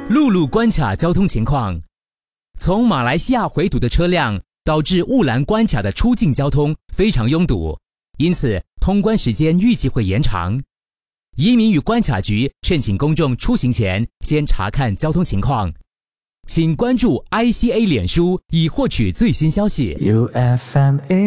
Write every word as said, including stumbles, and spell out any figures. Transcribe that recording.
陆路关卡交通情况。从马来西亚回堵的车辆导致雾兰关卡的出境交通非常拥堵，因此通关时间预计会延长。移民与关卡局劝请公众出行前先查看交通情况。请关注 I C A 脸书以获取最新消息。U F M